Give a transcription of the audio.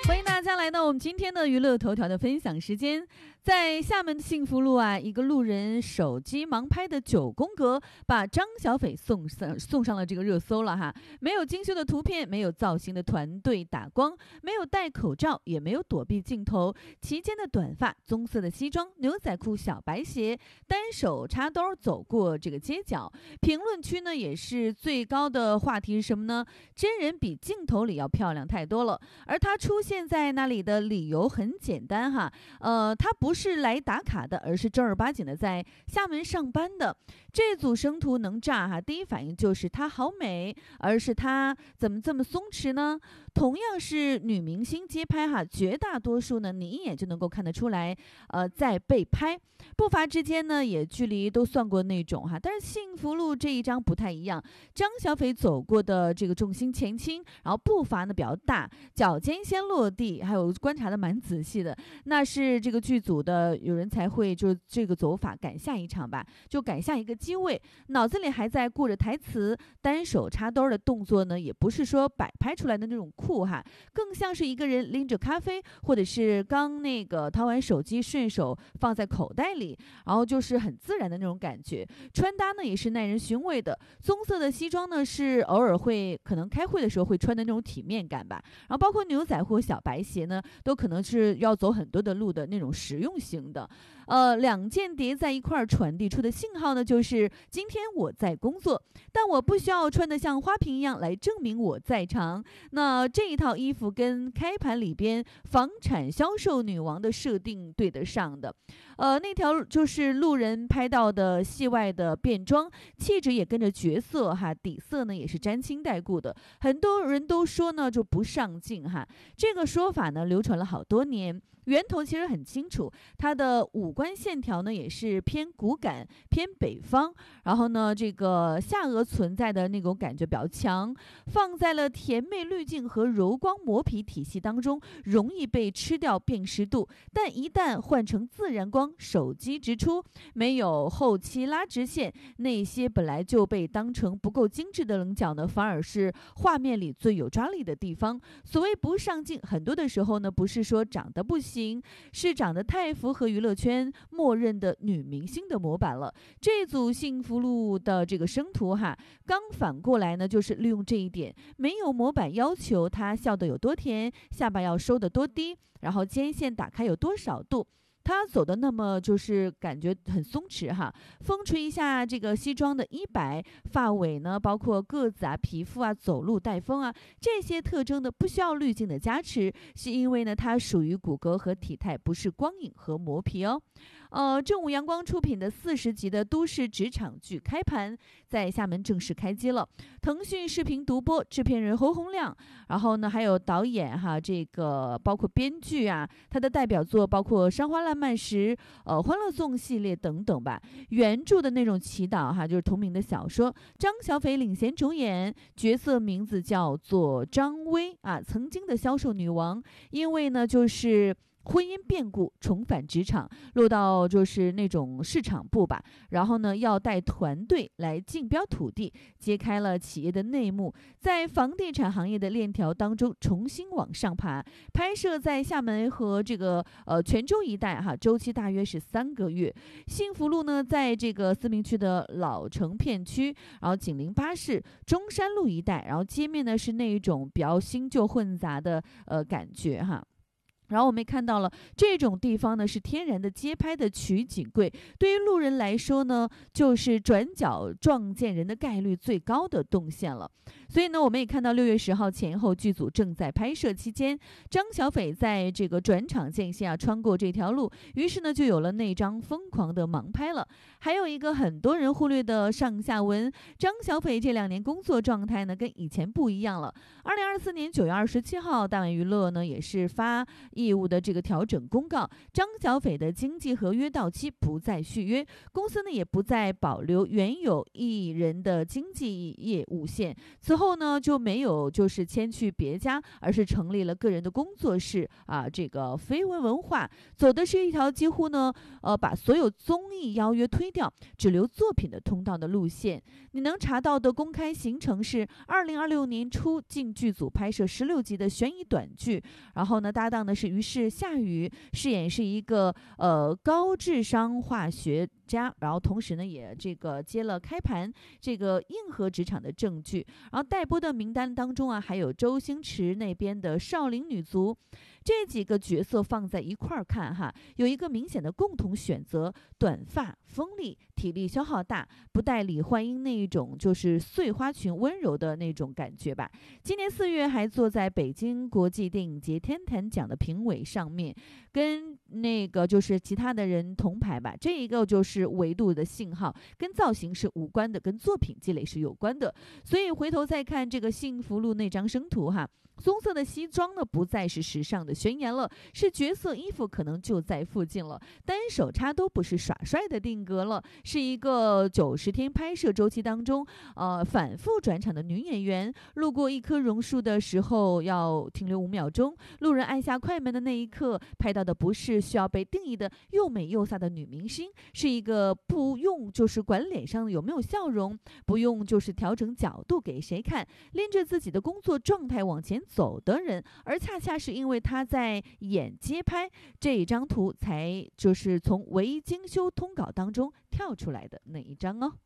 欢迎大家来到我们今天的娱乐头条的分享时间。在厦门的幸福路啊，一个路人手机盲拍的9宫格，把张小斐送上了这个热搜了哈。没有精修的图片，没有造型的团队打光，没有戴口罩，也没有躲避镜头，齐肩的短发，棕色的西装，牛仔裤，小白鞋，单手插兜走过这个街角。评论区呢也是最高的话题是什么呢？真人比镜头里要漂亮太多了。而他出现在那里的理由很简单哈，他不是来打卡的，而是正儿八经的在厦门上班的。这组生图能炸哈，第一反应就是她好美，而是她怎么这么松弛呢？同样是女明星街拍哈，绝大多数呢你一眼就能够看得出来，在被拍，步伐之间呢也距离都算过那种哈。但是幸福路这一张不太一样，张小斐走过的这个重心前倾，然后步伐呢比较大，脚尖先落地，还有观察的蛮仔细的，那是这个剧组的有人才会就这个走法赶下一场吧，就赶下一个机位，脑子里还在顾着台词，单手插兜的动作呢也不是说摆拍出来的那种酷哈，更像是一个人拎着咖啡，或者是刚那个掏完手机顺手放在口袋里，然后就是很自然的那种感觉。穿搭呢也是耐人寻味的，棕色的西装呢是偶尔会可能开会的时候会穿的那种体面感吧，然后包括牛仔裤、小白鞋呢都可能是要走很多的路的那种实用型的。两件叠在一块儿传递出的信号呢就是今天我在工作，但我不需要穿得像花瓶一样来证明我在场。那这一套衣服跟开盘里边房产销售女王的设定对得上的。那条就是路人拍到的戏外的便装，气质也跟着角色哈，底色呢也是沾亲带故的。很多人都说呢就不上镜哈，这个说法呢流传了好多年，源头其实很清楚，它的五官线条呢也是偏骨感，偏北方，然后呢这个下颚存在的那种感觉比较强，放在了甜美滤镜和柔光磨皮体系当中，容易被吃掉辨识度，但一旦换成自然光，手机直出，没有后期拉直线，那些本来就被当成不够精致的棱角呢，反而是画面里最有抓力的地方。所谓不上镜，很多的时候呢不是说长得不行，是长得太符合娱乐圈默认的女明星的模板了。这组幸福路的这个生图哈，刚反过来呢就是利用这一点，没有模板要求她笑得有多甜，下巴要收得多低，然后肩线打开有多少度，他走的那么就是感觉很松弛哈，风吹一下这个西装的衣摆，发尾呢包括个子啊、皮肤啊、走路带风啊，这些特征呢不需要滤镜的加持，是因为呢它属于骨骼和体态，不是光影和磨皮哦。正午阳光出品的40集的都市职场剧开盘，在厦门正式开机了。腾讯视频独播，制片人侯洪亮，然后呢还有导演哈，这个包括编剧啊，他的代表作包括《山花烂漫时》欢乐颂系列等等吧。原著的那种祈祷哈，就是同名的小说，张小斐领衔主演，角色名字叫做张薇啊，曾经的销售女王，因为呢就是婚姻变故重返职场，落到就是那种市场部吧，然后呢要带团队来竞标土地，揭开了企业的内幕，在房地产行业的链条当中重新往上爬。拍摄在厦门和这个泉州一带哈，周期大约是3个月。幸福路呢在这个思明区的老城片区，然后紧邻巴士中山路一带，然后街面呢是那一种比较新旧混杂的感觉哈。然后我们也看到了这种地方呢是天然的街拍的取景柜，对于路人来说呢就是转角撞见人的概率最高的动线了。所以呢我们也看到6月10号前后剧组正在拍摄期间，张小斐在这个转场间隙啊穿过这条路，于是呢就有了那张疯狂的盲拍了。还有一个很多人忽略的上下文，张小斐这2年工作状态呢跟以前不一样了。2024年9月27号大碗娱乐呢也是发义务的这个调整公告，张小斐的经纪合约到期不再续约，公司呢也不再保留原有艺人的经纪业务线。此后呢就没有就是迁去别家，而是成立了个人的工作室啊，这个绯闻文化走的是一条几乎呢把所有综艺邀约推掉，只留作品的通道的路线。你能查到的公开行程是2026年初进剧组拍摄16集的悬疑短剧，然后呢搭档的是于是夏雨，饰演是一个高智商化学家，然后同时呢也这个接了开盘这个硬核职场的正剧。然后待播的名单当中啊，还有周星驰那边的少林女足。这几个角色放在一块儿看哈，有一个明显的共同选择：短发、锋利、体力消耗大，不带李焕英那一种就是碎花裙温柔的那种感觉吧。今年4月还坐在北京国际电影节天坛奖的评委上面，跟那个就是其他的人同排吧。这一个就是维度的信号，跟造型是无关的，跟作品积累是有关的。所以回头再看这个幸福路那张生图哈，棕色的西装呢不再是时尚的宣言了，是角色衣服可能就在附近了，单手插都不是耍帅的定格了，是一个90天拍摄周期当中反复转场的女演员。路过一棵榕树的时候要停留5秒钟，路人按下快门的那一刻拍到的不是需要被定义的又美又飒的女明星，是一个不用就是管脸上有没有笑容，不用就是调整角度给谁看，拎着自己的工作状态往前走的人。而恰恰是因为他在演街拍，这一张图才就是从唯精修通稿当中跳出来的那一张哦。